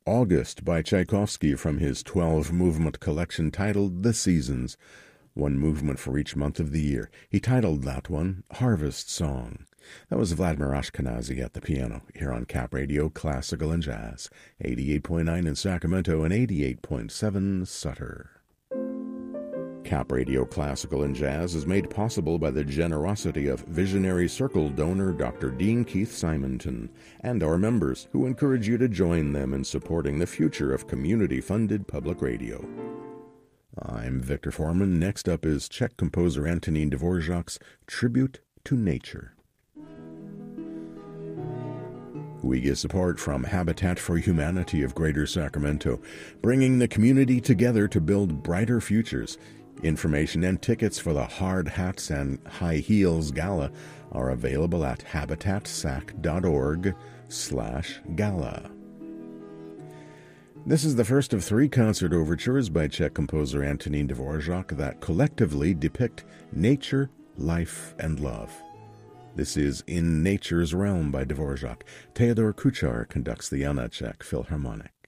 August by Tchaikovsky from his 12-movement collection titled The Seasons, one movement for each month of the year. He titled that one Harvest Song. That was Vladimir Ashkenazy at the piano here on Cap Radio Classical and Jazz, 88.9 in Sacramento and 88.7 Sutter. Cap Radio Classical and Jazz is made possible by the generosity of Visionary Circle donor Dr. Dean Keith Simonton and our members, who encourage you to join them in supporting the future of community-funded public radio. I'm Victor Foreman. Next up is Czech composer Antonín Dvořák's Tribute to Nature. We get support from Habitat for Humanity of Greater Sacramento, bringing the community together to build brighter futures. Information and tickets for the Hard Hats and High Heels Gala are available at habitatsac.org/gala. This is the first of 3 concert overtures by Czech composer Antonín Dvořák that collectively depict nature, life, and love. This is In Nature's Realm by Dvořák. Theodor Kuchar conducts the Janáček Philharmonic.